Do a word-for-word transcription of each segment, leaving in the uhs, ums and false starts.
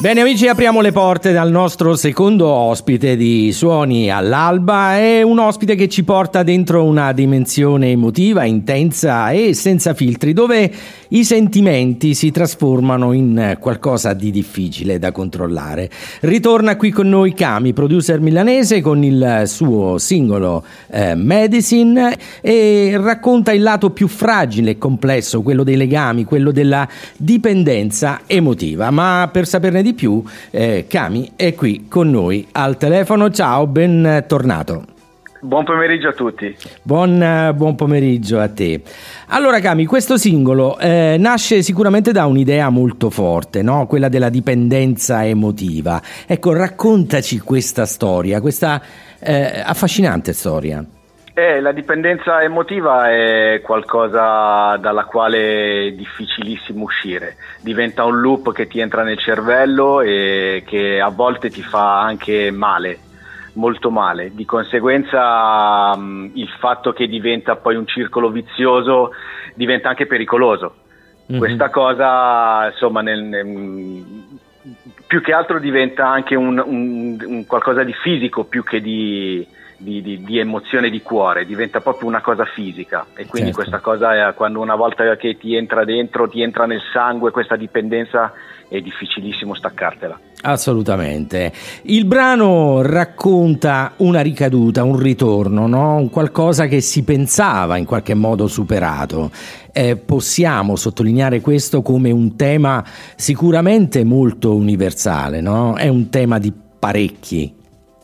Bene amici, apriamo le porte dal nostro secondo ospite di Suoni all'Alba. È un ospite che ci porta dentro una dimensione emotiva, intensa e senza filtri, dove i sentimenti si trasformano in qualcosa di difficile da controllare. Ritorna qui con noi Cami, producer milanese, con il suo singolo eh, Medicine, e racconta il lato più fragile e complesso, quello dei legami, quello della dipendenza emotiva. Ma per saperne di più, eh, Cami è qui con noi al telefono. Ciao, bentornato. Buon pomeriggio a tutti. Buon, buon pomeriggio a te. Allora Cami, questo singolo eh, nasce sicuramente da un'idea molto forte, no? Quella della dipendenza emotiva. Ecco, raccontaci questa storia, questa eh, affascinante storia. Eh, la dipendenza emotiva è qualcosa dalla quale è difficilissimo uscire. Diventa un loop che ti entra nel cervello e che a volte ti fa anche male, molto male. Di conseguenza mh, il fatto che diventa poi un circolo vizioso diventa anche pericoloso. Mm-hmm. Questa cosa, insomma, nel, nel, più che altro diventa anche un, un, un qualcosa di fisico più che di Di, di, di emozione di cuore, diventa proprio una cosa fisica, e quindi certo. Questa cosa è, quando una volta che ti entra dentro, ti entra nel sangue, questa dipendenza, è difficilissimo staccartela. Assolutamente. Il brano racconta una ricaduta, un ritorno, no? Un qualcosa che si pensava in qualche modo superato. Eh, possiamo sottolineare questo come un tema sicuramente molto universale, no? È un tema di parecchi.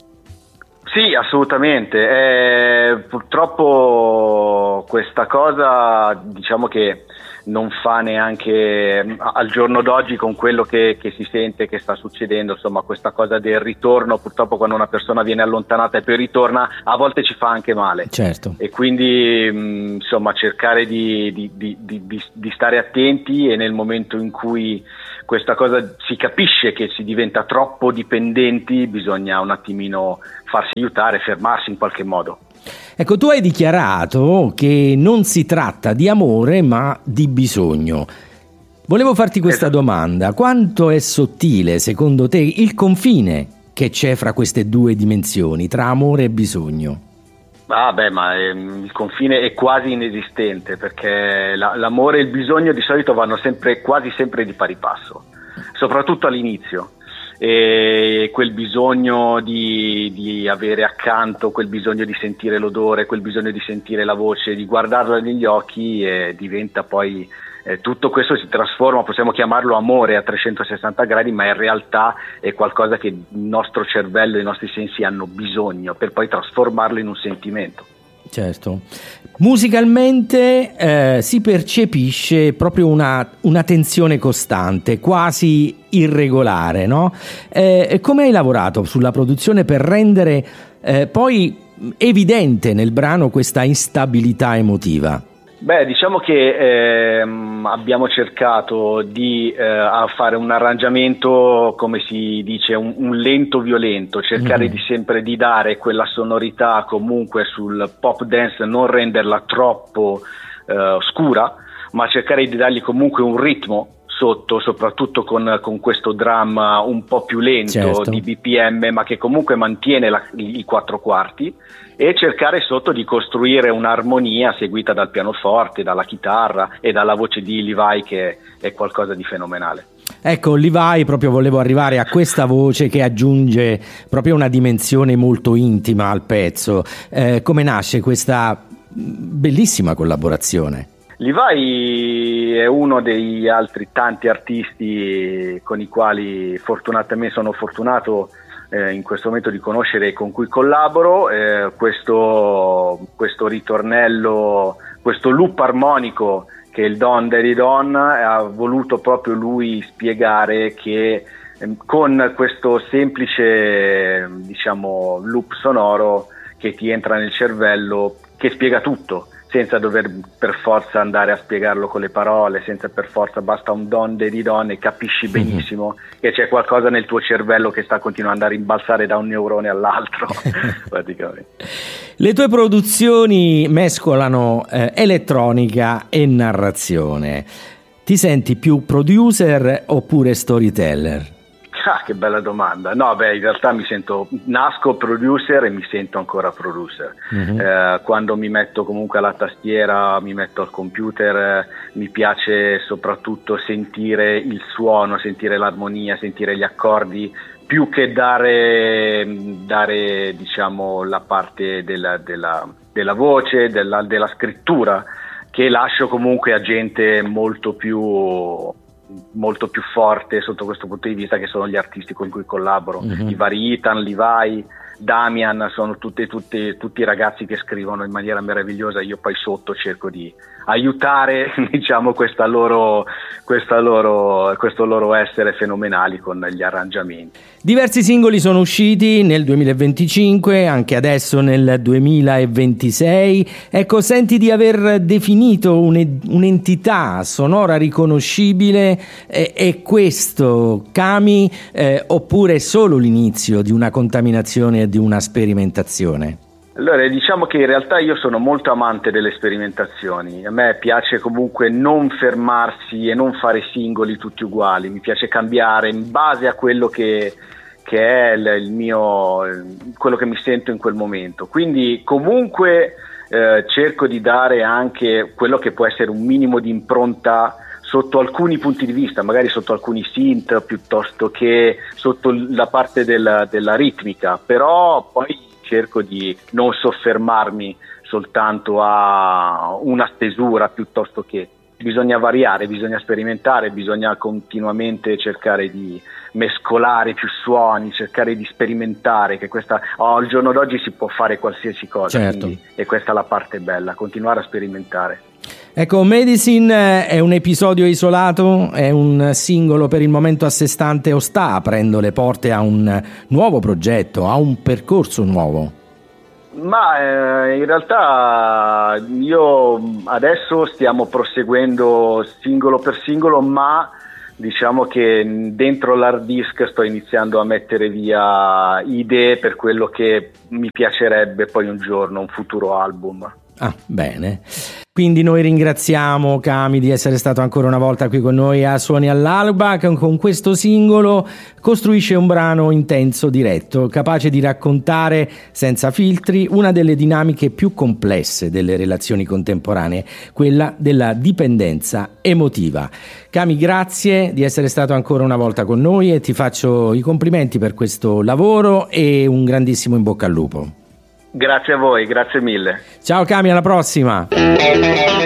Sì, assolutamente. Eh, purtroppo questa cosa, diciamo che non fa neanche al giorno d'oggi con quello che, che si sente che sta succedendo, insomma, questa cosa del ritorno, purtroppo quando una persona viene allontanata e poi ritorna, a volte ci fa anche male. Certo. E quindi mh, insomma cercare di, di, di, di, di stare attenti, e nel momento in cui questa cosa si capisce che si diventa troppo dipendenti, bisogna un attimino farsi aiutare, fermarsi in qualche modo. Ecco, tu hai dichiarato che non si tratta di amore ma di bisogno. Volevo farti questa esatto. domanda: quanto è sottile secondo te il confine che c'è fra queste due dimensioni, tra amore e bisogno? Ah beh, ma ehm, il confine è quasi inesistente, perché la, l'amore e il bisogno di solito vanno sempre, quasi sempre di pari passo, soprattutto all'inizio. E quel bisogno di, di avere accanto, quel bisogno di sentire l'odore, quel bisogno di sentire la voce, di guardarla negli occhi, e diventa poi eh, tutto questo si trasforma, possiamo chiamarlo amore a trecentosessanta gradi, ma in realtà è qualcosa che il nostro cervello e i nostri sensi hanno bisogno per poi trasformarlo in un sentimento. Certo. Musicalmente eh, si percepisce proprio una, una tensione costante, quasi irregolare, no? Eh, come hai lavorato sulla produzione per rendere eh, poi evidente nel brano questa instabilità emotiva? Beh, diciamo che ehm, abbiamo cercato di eh, fare un arrangiamento, come si dice, un, un lento violento, cercare mm-hmm. di sempre di dare quella sonorità comunque sul pop dance, non renderla troppo eh, scura, ma cercare di dargli comunque un ritmo sotto, soprattutto con, con questo drum un po' più lento, certo. di B P M, ma che comunque mantiene la, i quattro quarti, e cercare sotto di costruire un'armonia seguita dal pianoforte, dalla chitarra e dalla voce di Levi, che è qualcosa di fenomenale. Ecco, Levi, proprio volevo arrivare a questa voce che aggiunge proprio una dimensione molto intima al pezzo. Eh, come nasce questa bellissima collaborazione? Levi è uno degli altri tanti artisti con i quali fortunatamente sono fortunato eh, in questo momento di conoscere e con cui collaboro. Eh, questo, questo ritornello, questo loop armonico che il Don Daddy Don ha voluto proprio lui spiegare che eh, con questo semplice, diciamo, loop sonoro che ti entra nel cervello, che spiega tutto, senza dover per forza andare a spiegarlo con le parole, senza per forza, basta un don de di don e capisci benissimo mm-hmm. che c'è qualcosa nel tuo cervello che sta continuando a rimbalzare da un neurone all'altro praticamente. Le tue produzioni mescolano eh, elettronica e narrazione. Ti senti più producer oppure storyteller? Ah, che bella domanda. No, beh, in realtà mi sento, nasco producer e mi sento ancora producer. Mm-hmm. Eh, quando mi metto comunque alla tastiera, mi metto al computer, eh, mi piace soprattutto sentire il suono, sentire l'armonia, sentire gli accordi, più che dare, dare diciamo, la parte della, della, della voce, della, della scrittura, che lascio comunque a gente molto più molto più forte sotto questo punto di vista, che sono gli artisti con cui collaboro. Mm-hmm. I vari Ethan, Levi, Damian, sono tutti, tutti, tutti ragazzi che scrivono in maniera meravigliosa. Io poi sotto cerco di aiutare, diciamo, questa loro, questa loro, questo loro essere fenomenali con gli arrangiamenti. Diversi singoli sono usciti nel duemilaventicinque, anche adesso nel duemilaventisei. Ecco, senti di aver definito un'entità sonora riconoscibile? È, è questo, Kami, eh, oppure è solo l'inizio di una contaminazione e di una sperimentazione? Allora, diciamo che in realtà io sono molto amante delle sperimentazioni. A me piace comunque non fermarsi e non fare singoli tutti uguali, mi piace cambiare in base a quello che, che è il, il mio, quello che mi sento in quel momento. Quindi comunque eh, cerco di dare anche quello che può essere un minimo di impronta sotto alcuni punti di vista, magari sotto alcuni synth piuttosto che sotto la parte della, della ritmica, però poi cerco di non soffermarmi soltanto a una stesura, piuttosto che bisogna variare, bisogna sperimentare, bisogna continuamente cercare di mescolare più suoni, cercare di sperimentare, che questa oh, al giorno d'oggi si può fare qualsiasi cosa, certo. Quindi, e questa è la parte bella, continuare a sperimentare. Ecco, Medicine è un episodio isolato, è un singolo per il momento a sé stante o sta aprendo le porte a un nuovo progetto, a un percorso nuovo? Ma eh, in realtà io adesso stiamo proseguendo singolo per singolo, ma diciamo che dentro l'hard disk sto iniziando a mettere via idee per quello che mi piacerebbe poi un giorno, un futuro album. Ah, bene. Quindi noi ringraziamo Kami di essere stato ancora una volta qui con noi a Suoni all'Alba, che con questo singolo costruisce un brano intenso, diretto, capace di raccontare senza filtri una delle dinamiche più complesse delle relazioni contemporanee, quella della dipendenza emotiva. Kami, grazie di essere stato ancora una volta con noi e ti faccio i complimenti per questo lavoro e un grandissimo in bocca al lupo. Grazie a voi, grazie mille. Ciao Kami, alla prossima.